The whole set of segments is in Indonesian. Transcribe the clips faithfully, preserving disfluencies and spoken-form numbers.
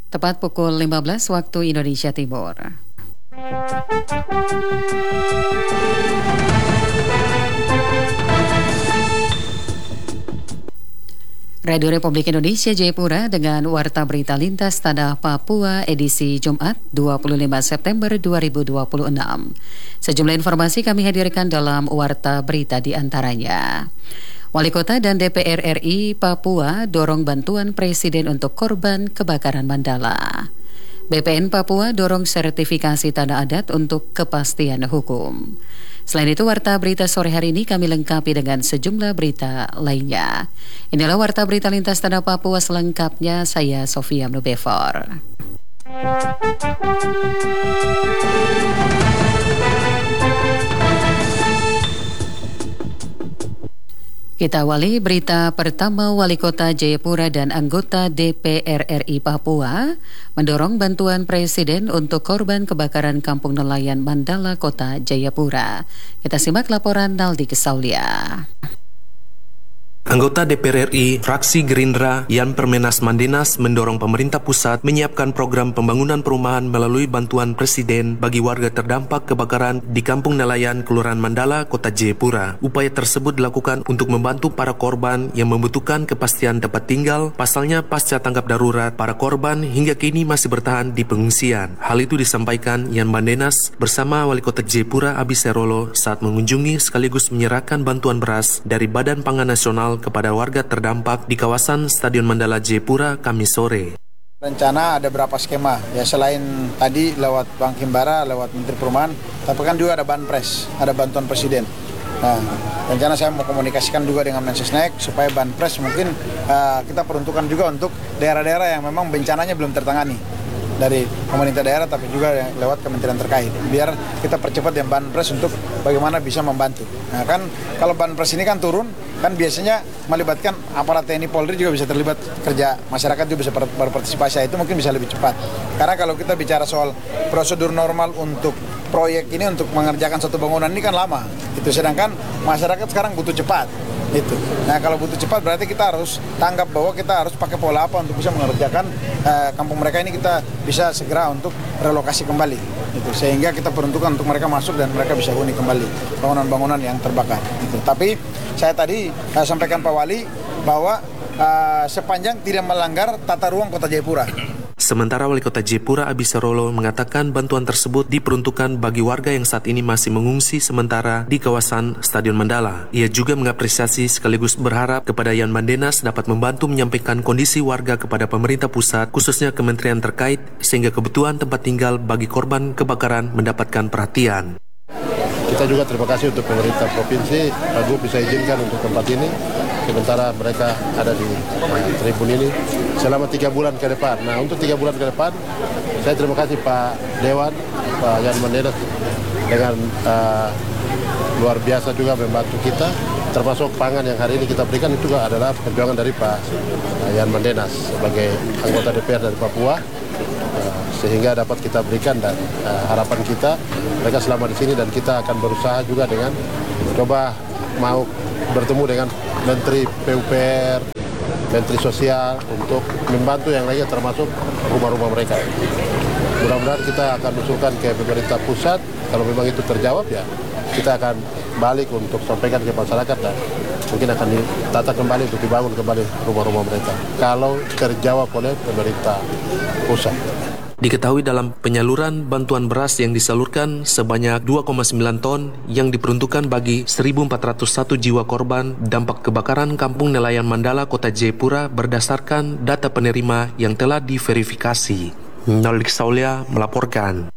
Tepat pukul lima belas waktu Indonesia Timur. Radio Republik Indonesia Jayapura dengan Warta Berita Lintas Tanah Papua edisi Jumat dua puluh lima September dua ribu dua puluh enam. Sejumlah informasi kami hadirkan dalam Warta Berita di antaranya. Wali Kota dan D P R R I Papua dorong bantuan Presiden untuk korban kebakaran Mandala. B P N Papua dorong sertifikasi tanah adat untuk kepastian hukum. Selain itu, Warta Berita sore hari ini kami lengkapi dengan sejumlah berita lainnya. Inilah Warta Berita Lintas Tanah Papua selengkapnya, saya Sofia Mnubefor. Kita awali berita pertama. Wali Kota Jayapura dan anggota D P R R I Papua mendorong bantuan Presiden untuk korban kebakaran Kampung Nelayan Mandala, Kota Jayapura. Kita simak laporan Naldi Kesaulia. Anggota D P R R I fraksi Gerindra Yan Permenas Mandenas mendorong pemerintah pusat menyiapkan program pembangunan perumahan melalui bantuan Presiden bagi warga terdampak kebakaran di Kampung Nelayan, Kelurahan Mandala, Kota Jayapura. Upaya tersebut dilakukan untuk membantu para korban yang membutuhkan kepastian tempat tinggal. Pasalnya pasca tanggap darurat, para korban hingga kini masih bertahan di pengungsian. Hal itu disampaikan Yan Mandenas bersama Wali Kota Jayapura Abi Serolo saat mengunjungi sekaligus menyerahkan bantuan beras dari Badan Pangan Nasional kepada warga terdampak di kawasan Stadion Mandala Jayapura Kamis sore. Rencana ada berapa skema, ya selain tadi lewat Bank Himbara, lewat Menteri Perumahan, tapi kan juga ada Banpres, ada bantuan Presiden. Nah, rencana saya mau komunikasikan juga dengan Mensesnek supaya Banpres mungkin uh, kita peruntukkan juga untuk daerah-daerah yang memang bencananya belum tertangani dari pemerintah daerah, tapi juga lewat kementerian terkait, biar kita percepat yang Banpres untuk bagaimana bisa membantu. Nah kan kalau Banpres ini kan turun, kan biasanya melibatkan aparat T N I Polri juga bisa terlibat kerja, masyarakat juga bisa berpartisipasi, itu mungkin bisa lebih cepat. Karena kalau kita bicara soal prosedur normal untuk proyek ini, untuk mengerjakan satu bangunan ini kan lama, itu sedangkan masyarakat sekarang butuh cepat. Itu. Nah kalau butuh cepat berarti kita harus tanggap bahwa kita harus pakai pola apa untuk bisa mengerjakan uh, kampung mereka ini, kita bisa segera untuk relokasi kembali. Itu. Sehingga kita peruntukkan untuk mereka masuk dan mereka bisa huni kembali bangunan-bangunan yang terbakar. Itu. Tapi saya tadi uh, sampaikan Pak Wali bahwa uh, sepanjang tidak melanggar tata ruang Kota Jayapura. Sementara Wali Kota Jayapura Abi Serolo mengatakan bantuan tersebut diperuntukkan bagi warga yang saat ini masih mengungsi sementara di kawasan Stadion Mandala. Ia juga mengapresiasi sekaligus berharap kepada Yan Mandenas dapat membantu menyampaikan kondisi warga kepada pemerintah pusat, khususnya kementerian terkait, sehingga kebutuhan tempat tinggal bagi korban kebakaran mendapatkan perhatian. Kita juga terima kasih untuk pemerintah provinsi, Pak Gub bisa izinkan untuk tempat ini, sementara mereka ada di uh, tribun ini selama tiga bulan ke depan. Nah untuk tiga bulan ke depan, saya terima kasih Pak Dewan, Pak Yan Mandenas dengan uh, luar biasa juga membantu kita, termasuk pangan yang hari ini kita berikan itu juga adalah perjuangan dari Pak uh, Yan Mandenas sebagai anggota D P R dari Papua. Sehingga dapat kita berikan, dan uh, harapan kita mereka selama di sini, dan kita akan berusaha juga dengan coba mau bertemu dengan Menteri P U P R, Menteri Sosial untuk membantu yang lainnya termasuk rumah-rumah mereka. Mudah-mudahan kita akan usulkan ke pemerintah pusat, kalau memang itu terjawab ya kita akan balik untuk sampaikan ke masyarakat dan mungkin akan ditata kembali untuk dibangun kembali rumah-rumah mereka kalau terjawab oleh pemerintah pusat. Diketahui dalam penyaluran bantuan beras yang disalurkan sebanyak dua koma sembilan ton yang diperuntukkan bagi seribu empat ratus satu jiwa korban dampak kebakaran Kampung Nelayan Mandala, Kota Jayapura berdasarkan data penerima yang telah diverifikasi. Naldi Kesaulia melaporkan.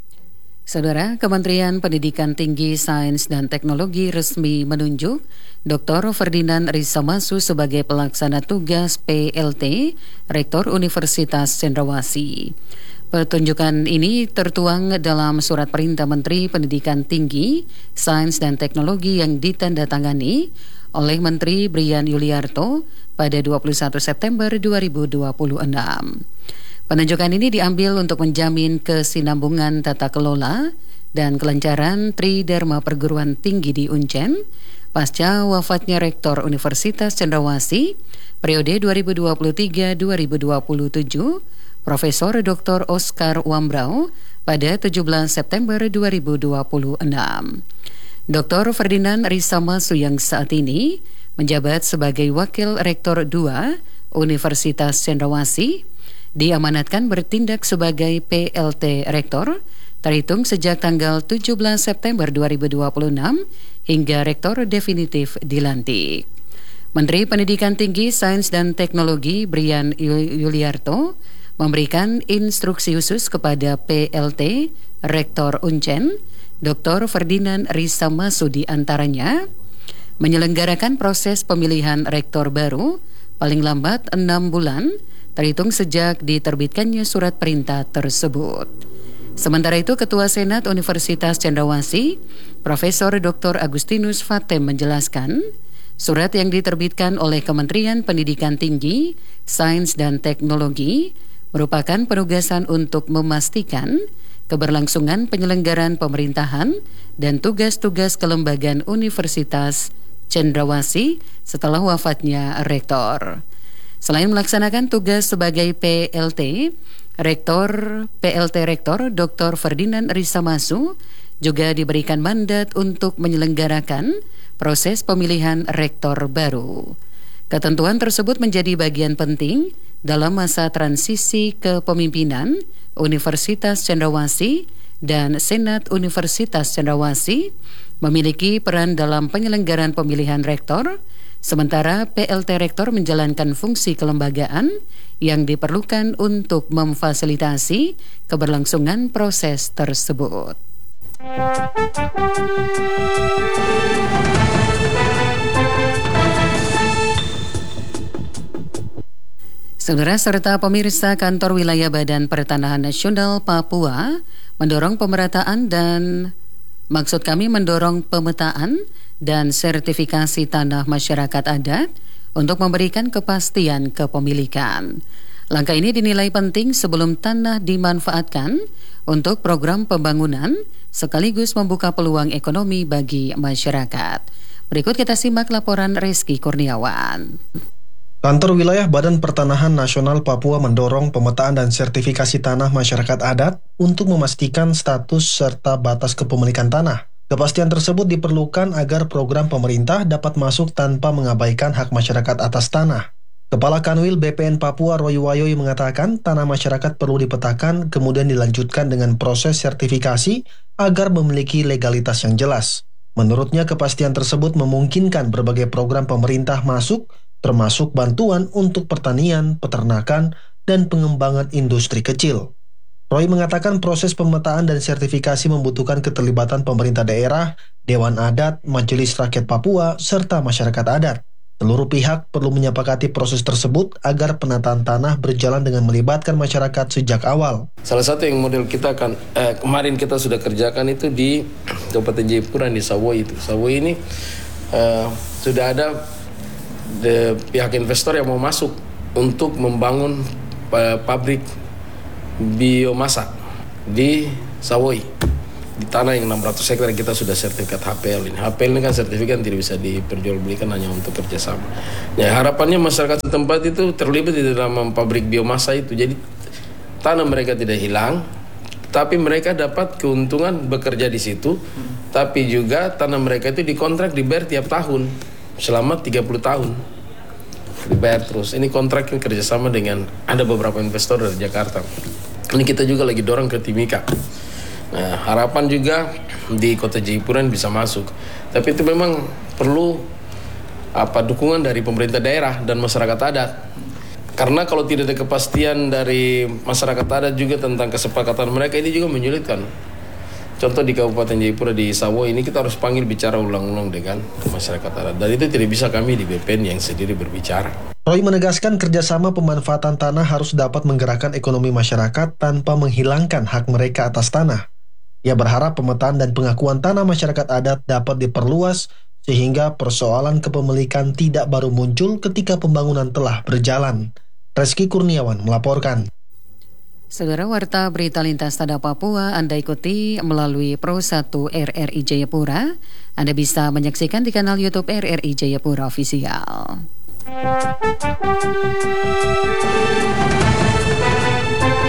Saudara, Kementerian Pendidikan Tinggi, Sains dan Teknologi resmi menunjuk Doktor Ferdinand Risamasu sebagai pelaksana tugas P L T Rektor Universitas Cendrawasih. Pertunjukan ini tertuang dalam surat perintah Menteri Pendidikan Tinggi, Sains dan Teknologi yang ditandatangani oleh Menteri Brian Yuliarto pada dua puluh satu September dua ribu dua puluh enam. Penunjukan ini diambil untuk menjamin kesinambungan tata kelola dan kelancaran Tridharma Perguruan Tinggi di Uncen pasca wafatnya Rektor Universitas Cendrawasih periode dua ribu dua puluh tiga sampai dua ribu dua puluh tujuh Profesor Doktor Oscar Wambrau pada tujuh belas September dua ribu dua puluh enam. Doktor Ferdinand Risamasu yang saat ini menjabat sebagai Wakil Rektor dua Universitas Cendrawasih diamanatkan bertindak sebagai P L T Rektor terhitung sejak tanggal tujuh belas September dua ribu dua puluh enam hingga Rektor definitif dilantik. Menteri Pendidikan Tinggi, Sains dan Teknologi Brian Yuliarto memberikan instruksi khusus kepada P L T Rektor Uncen, Doktor Ferdinand Risamasu di antaranya menyelenggarakan proses pemilihan rektor baru paling lambat enam bulan terhitung sejak diterbitkannya surat perintah tersebut. Sementara itu, Ketua Senat Universitas Cendrawasih, Profesor Doktor Agustinus Fatem menjelaskan, surat yang diterbitkan oleh Kementerian Pendidikan Tinggi, Sains dan Teknologi merupakan penugasan untuk memastikan keberlangsungan penyelenggaraan pemerintahan dan tugas-tugas kelembagaan Universitas Cendrawasih setelah wafatnya rektor. Selain melaksanakan tugas sebagai P L T, Rektor P L T Rektor Doktor Ferdinand Risamasu juga diberikan mandat untuk menyelenggarakan proses pemilihan rektor baru. Ketentuan tersebut menjadi bagian penting dalam masa transisi kepemimpinan Universitas Cendrawasih dan Senat Universitas Cendrawasih memiliki peran dalam penyelenggaraan pemilihan rektor, sementara P L T Rektor menjalankan fungsi kelembagaan yang diperlukan untuk memfasilitasi keberlangsungan proses tersebut. Saudara serta pemirsa, Kantor Wilayah Badan Pertanahan Nasional Papua mendorong pemerataan dan maksud kami mendorong pemetaan dan sertifikasi tanah masyarakat adat untuk memberikan kepastian kepemilikan. Langkah ini dinilai penting sebelum tanah dimanfaatkan untuk program pembangunan sekaligus membuka peluang ekonomi bagi masyarakat. Berikut kita simak laporan Reski Kurniawan. Kantor Wilayah Badan Pertanahan Nasional Papua mendorong pemetaan dan sertifikasi tanah masyarakat adat untuk memastikan status serta batas kepemilikan tanah. Kepastian tersebut diperlukan agar program pemerintah dapat masuk tanpa mengabaikan hak masyarakat atas tanah. Kepala Kanwil B P N Papua Roy Wayoy mengatakan tanah masyarakat perlu dipetakan kemudian dilanjutkan dengan proses sertifikasi agar memiliki legalitas yang jelas. Menurutnya kepastian tersebut memungkinkan berbagai program pemerintah masuk, termasuk bantuan untuk pertanian, peternakan, dan pengembangan industri kecil. Roy mengatakan proses pemetaan dan sertifikasi membutuhkan keterlibatan pemerintah daerah, Dewan Adat, Majelis Rakyat Papua, serta masyarakat adat. Seluruh pihak perlu menyepakati proses tersebut agar penataan tanah berjalan dengan melibatkan masyarakat sejak awal. Salah satu yang model kita kan eh, kemarin kita sudah kerjakan itu di Kabupaten Jayapura di Sawoi itu. Sawoi ini eh, sudah ada the, pihak investor yang mau masuk untuk membangun uh, pabrik biomasa di Sawoi, di tanah yang enam ratus hektar kita sudah sertifikat H P L ini. H P L ini kan sertifikat tidak bisa diperjualbelikan, hanya untuk kerjasama. Ya, harapannya masyarakat setempat itu terlibat di dalam pabrik biomasa itu. Jadi tanah mereka tidak hilang, tapi mereka dapat keuntungan bekerja di situ. Tapi juga tanah mereka itu dikontrak dibayar tiap tahun selama tiga puluh tahun. Dibayar terus. Ini kontrak yang kerjasama dengan ada beberapa investor dari Jakarta. Ini kita juga lagi dorong ke Timika. Nah, harapan juga di Kota Jayapura bisa masuk. Tapi itu memang perlu apa dukungan dari pemerintah daerah dan masyarakat adat. Karena kalau tidak ada kepastian dari masyarakat adat juga tentang kesepakatan mereka, ini juga menyulitkan. Contoh di Kabupaten Jayapura di Sawoi ini kita harus panggil bicara ulang-ulang dengan masyarakat adat. Dan itu tidak bisa kami di B P N yang sendiri berbicara. Roy menegaskan kerjasama pemanfaatan tanah harus dapat menggerakkan ekonomi masyarakat tanpa menghilangkan hak mereka atas tanah. Ia berharap pemetaan dan pengakuan tanah masyarakat adat dapat diperluas sehingga persoalan kepemilikan tidak baru muncul ketika pembangunan telah berjalan. Reski Kurniawan melaporkan. Saudara, warta berita lintas Tada Papua Anda ikuti melalui Pro satu R R I Jayapura. Anda bisa menyaksikan di kanal YouTube R R I Jayapura Official.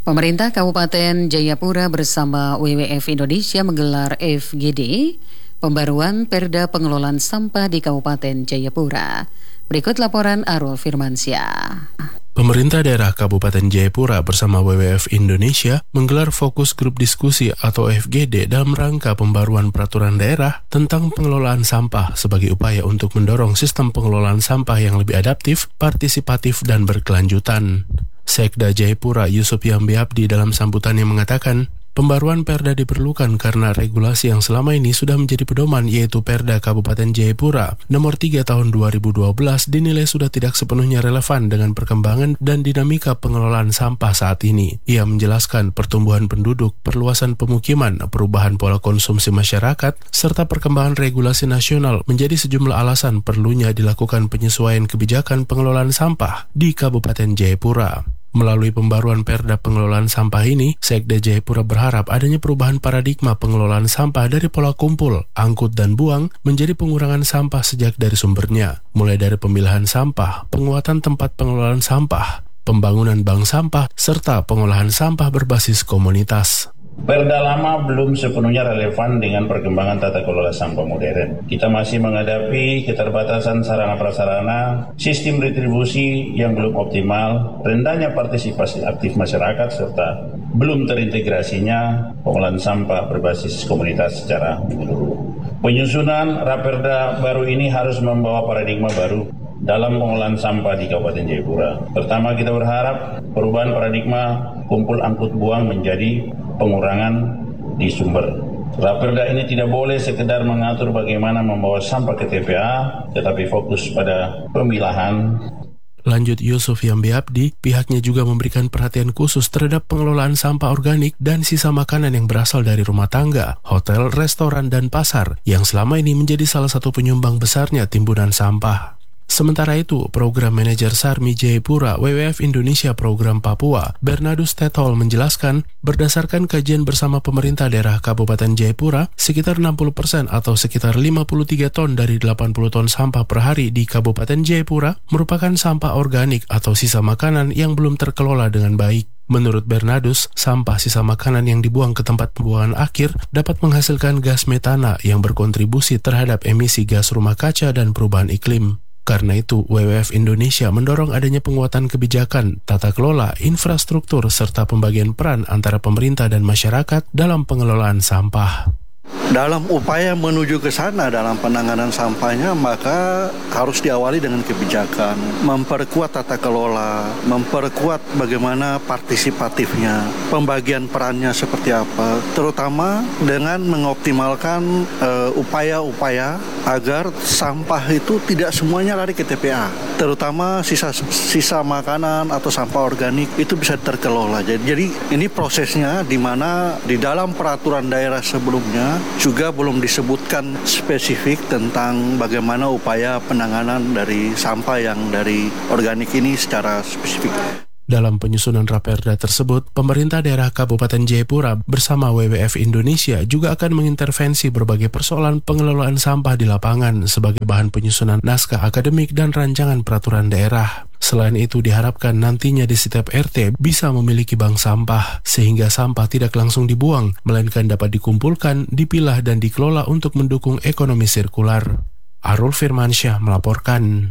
Pemerintah Kabupaten Jayapura bersama W W F Indonesia menggelar F G D, pembaruan Perda Pengelolaan Sampah di Kabupaten Jayapura. Berikut laporan Arul Firmansyah. Pemerintah daerah Kabupaten Jayapura bersama W W F Indonesia menggelar fokus grup diskusi atau F G D dalam rangka pembaruan peraturan daerah tentang pengelolaan sampah sebagai upaya untuk mendorong sistem pengelolaan sampah yang lebih adaptif, partisipatif, dan berkelanjutan. Sekda Jayapura Yusuf Yambi Abdi dalam sambutannya mengatakan, pembaruan Perda diperlukan karena regulasi yang selama ini sudah menjadi pedoman yaitu Perda Kabupaten Jayapura nomor tiga tahun dua ribu dua belas dinilai sudah tidak sepenuhnya relevan dengan perkembangan dan dinamika pengelolaan sampah saat ini. Ia menjelaskan pertumbuhan penduduk, perluasan pemukiman, perubahan pola konsumsi masyarakat, serta perkembangan regulasi nasional menjadi sejumlah alasan perlunya dilakukan penyesuaian kebijakan pengelolaan sampah di Kabupaten Jayapura. Melalui pembaruan Perda Pengelolaan Sampah ini, Sekda Jayapura berharap adanya perubahan paradigma pengelolaan sampah dari pola kumpul, angkut, dan buang menjadi pengurangan sampah sejak dari sumbernya, mulai dari pemilahan sampah, penguatan tempat pengelolaan sampah, pembangunan bank sampah, serta pengolahan sampah berbasis komunitas. Perda lama belum sepenuhnya relevan dengan perkembangan tata kelola sampah modern. Kita masih menghadapi keterbatasan sarana prasarana, sistem retribusi yang belum optimal, rendahnya partisipasi aktif masyarakat, serta belum terintegrasinya pengolahan sampah berbasis komunitas secara menyeluruh. Penyusunan Raperda baru ini harus membawa paradigma baru dalam pengolahan sampah di Kabupaten Jayapura. Pertama, kita berharap perubahan paradigma kumpul angkut buang menjadi pengurangan di sumber. Raperda ini tidak boleh sekedar mengatur bagaimana membawa sampah ke T P A, tetapi fokus pada pemilahan. Lanjut Yusuf Yambi Abdi, pihaknya juga memberikan perhatian khusus terhadap pengelolaan sampah organik dan sisa makanan yang berasal dari rumah tangga, hotel, restoran, dan pasar, yang selama ini menjadi salah satu penyumbang besarnya timbunan sampah. Sementara itu, Program Manajer Sarmi Jayapura W W F Indonesia Program Papua, Bernardus Tetol menjelaskan, berdasarkan kajian bersama pemerintah daerah Kabupaten Jayapura, sekitar enam puluh persen atau sekitar lima puluh tiga ton dari delapan puluh ton sampah per hari di Kabupaten Jayapura merupakan sampah organik atau sisa makanan yang belum terkelola dengan baik. Menurut Bernardus, sampah sisa makanan yang dibuang ke tempat pembuangan akhir dapat menghasilkan gas metana yang berkontribusi terhadap emisi gas rumah kaca dan perubahan iklim. Karena itu, W W F Indonesia mendorong adanya penguatan kebijakan, tata kelola, infrastruktur, serta pembagian peran antara pemerintah dan masyarakat dalam pengelolaan sampah. Dalam upaya menuju ke sana dalam penanganan sampahnya, maka harus diawali dengan kebijakan, memperkuat tata kelola, memperkuat bagaimana partisipatifnya, pembagian perannya seperti apa, terutama dengan mengoptimalkan uh, upaya-upaya agar sampah itu tidak semuanya lari ke T P A, terutama sisa sisa makanan atau sampah organik itu bisa terkelola. Jadi, jadi ini prosesnya di mana di dalam peraturan daerah sebelumnya juga belum disebutkan spesifik tentang bagaimana upaya penanganan dari sampah yang dari organik ini secara spesifik. Dalam penyusunan Raperda tersebut, pemerintah daerah Kabupaten Jayapura bersama W W F Indonesia juga akan mengintervensi berbagai persoalan pengelolaan sampah di lapangan sebagai bahan penyusunan naskah akademik dan rancangan peraturan daerah. Selain itu, diharapkan nantinya di setiap R T bisa memiliki bank sampah, sehingga sampah tidak langsung dibuang, melainkan dapat dikumpulkan, dipilah, dan dikelola untuk mendukung ekonomi sirkular. Arul Firmansyah melaporkan.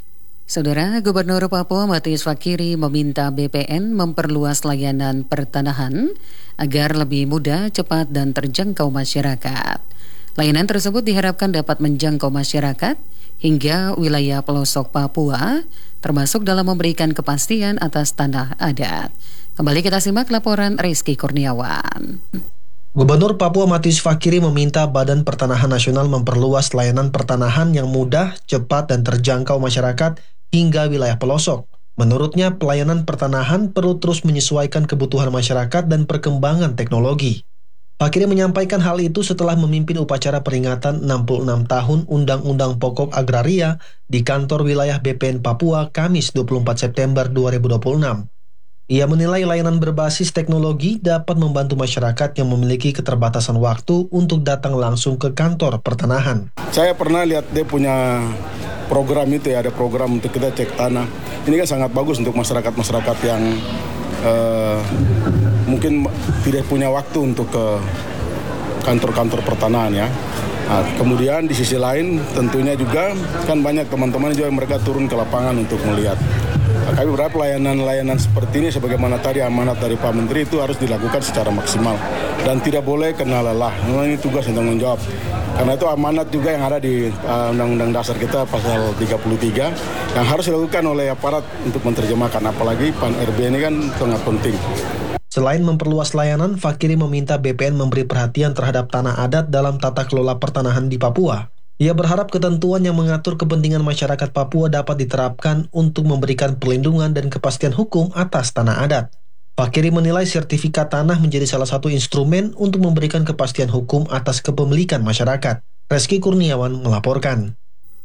Saudara Gubernur Papua Matius Fakiri meminta B P N memperluas layanan pertanahan agar lebih mudah, cepat, dan terjangkau masyarakat. Layanan tersebut diharapkan dapat menjangkau masyarakat hingga wilayah pelosok Papua, termasuk dalam memberikan kepastian atas tanah adat. Kembali kita simak laporan Rizky Kurniawan. Gubernur Papua Matius Fakiri meminta Badan Pertanahan Nasional memperluas layanan pertanahan yang mudah, cepat, dan terjangkau masyarakat hingga wilayah pelosok. Menurutnya, pelayanan pertanahan perlu terus menyesuaikan kebutuhan masyarakat dan perkembangan teknologi. Fakiri menyampaikan hal itu setelah memimpin upacara peringatan enam puluh enam tahun Undang-Undang Pokok Agraria di kantor wilayah B P N Papua Kamis dua puluh empat September dua ribu dua puluh enam. Ia menilai layanan berbasis teknologi dapat membantu masyarakat yang memiliki keterbatasan waktu untuk datang langsung ke kantor pertanahan. Saya pernah lihat dia punya program itu ya, ada program untuk kita cek tanah. Ini kan sangat bagus untuk masyarakat-masyarakat yang uh, mungkin tidak punya waktu untuk ke kantor-kantor pertanahan ya. Nah, kemudian di sisi lain tentunya juga kan banyak teman-teman juga mereka turun ke lapangan untuk melihat. Nah, kami berharap layanan-layanan seperti ini sebagaimana tadi amanat dari Pak Menteri itu harus dilakukan secara maksimal dan tidak boleh kena lelah. Nah, ini tugas dan tanggung jawab. Karena itu amanat juga yang ada di uh, Undang-Undang Dasar kita pasal tiga puluh tiga yang harus dilakukan oleh aparat untuk menerjemahkan, apalagi P A N R B ini kan sangat penting. Selain memperluas layanan, Fakiri meminta B P N memberi perhatian terhadap tanah adat dalam tata kelola pertanahan di Papua. Ia berharap ketentuan yang mengatur kepentingan masyarakat Papua dapat diterapkan untuk memberikan perlindungan dan kepastian hukum atas tanah adat. Fakiri menilai sertifikat tanah menjadi salah satu instrumen untuk memberikan kepastian hukum atas kepemilikan masyarakat. Reski Kurniawan melaporkan.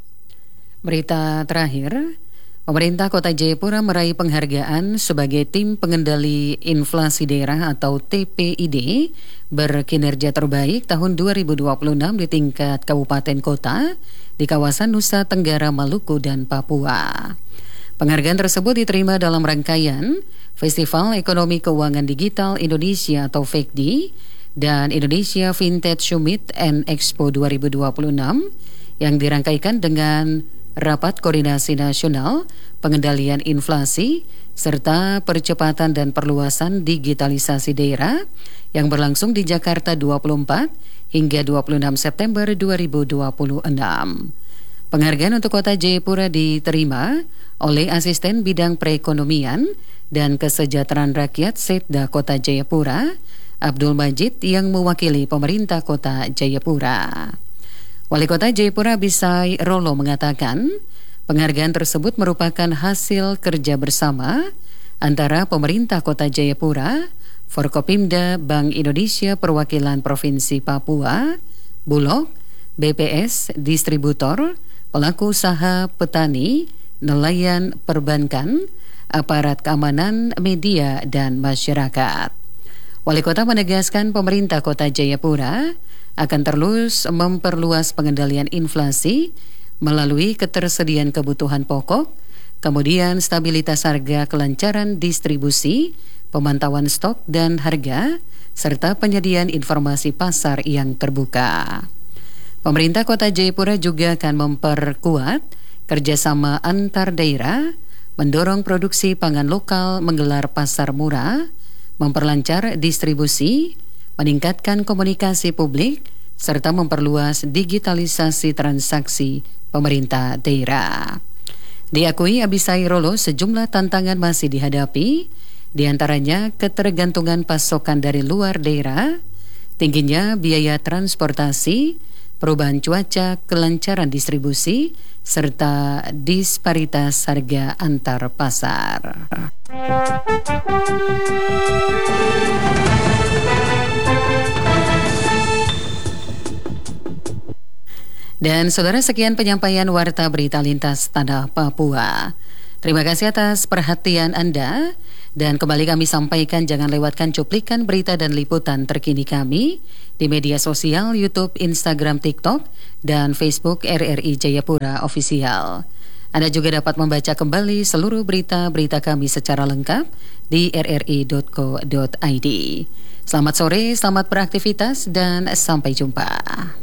Berita terakhir, pemerintah Kota Jayapura meraih penghargaan sebagai tim pengendali inflasi daerah atau T P I D berkinerja terbaik tahun dua ribu dua puluh enam di tingkat kabupaten kota di kawasan Nusa Tenggara, Maluku, dan Papua. Penghargaan tersebut diterima dalam rangkaian Festival Ekonomi Keuangan Digital Indonesia atau F E C D I dan Indonesia Vintage Summit and Expo dua ribu dua puluh enam yang dirangkaikan dengan Rapat Koordinasi Nasional Pengendalian Inflasi serta Percepatan dan Perluasan Digitalisasi Daerah yang berlangsung di Jakarta dua puluh empat hingga dua puluh enam September dua ribu dua puluh enam. Penghargaan untuk Kota Jayapura diterima oleh Asisten Bidang Perekonomian dan Kesejahteraan Rakyat Setda Kota Jayapura, Abdul Majid, yang mewakili pemerintah Kota Jayapura. Wali Kota Jayapura Bisai Rolo mengatakan, penghargaan tersebut merupakan hasil kerja bersama antara pemerintah Kota Jayapura, Forkopimda, Bank Indonesia Perwakilan Provinsi Papua, Bulog, B P S, distributor, pelaku usaha, petani, nelayan, perbankan, aparat keamanan, media, dan masyarakat. Wali Kota menegaskan pemerintah Kota Jayapura akan terus memperluas pengendalian inflasi melalui ketersediaan kebutuhan pokok, kemudian stabilitas harga, kelancaran distribusi, pemantauan stok dan harga, serta penyediaan informasi pasar yang terbuka. Pemerintah Kota Jayapura juga akan memperkuat kerjasama antar daerah, mendorong produksi pangan lokal, menggelar pasar murah, memperlancar distribusi, meningkatkan komunikasi publik, serta memperluas digitalisasi transaksi pemerintah daerah. Diakui Abisai Rolo, sejumlah tantangan masih dihadapi, di antaranya ketergantungan pasokan dari luar daerah, tingginya biaya transportasi, perubahan cuaca, kelancaran distribusi, serta disparitas harga antar pasar. Dan saudara, sekian penyampaian Warta Berita Lintas Tanah Papua. Terima kasih atas perhatian Anda. Dan kembali kami sampaikan, jangan lewatkan cuplikan berita dan liputan terkini kami di media sosial YouTube, Instagram, TikTok, dan Facebook R R I Jayapura Official. Anda juga dapat membaca kembali seluruh berita-berita kami secara lengkap di r r i dot co dot i d. Selamat sore, selamat beraktivitas, dan sampai jumpa.